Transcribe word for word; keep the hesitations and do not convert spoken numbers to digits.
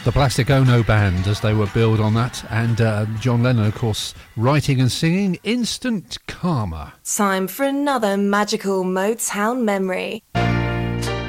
the Plastic Ono Band as they were billed on that, and uh, John Lennon, of course, writing and singing Instant Karma. Time for another magical Motown memory.